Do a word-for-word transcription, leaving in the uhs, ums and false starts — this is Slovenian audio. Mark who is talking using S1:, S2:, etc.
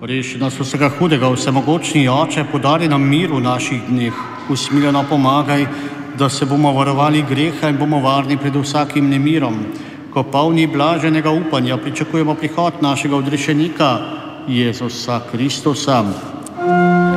S1: Reši nas vsega hudega, vsemogočni Oče, podari nam mir v naših dneh. Usmiljeno pomagaj, da se bomo varovali greha in bomo varni pred vsakim nemirom. Ko polni blaženega upanja pričakujemo prihod našega odrešenika, Jezusa Kristusa.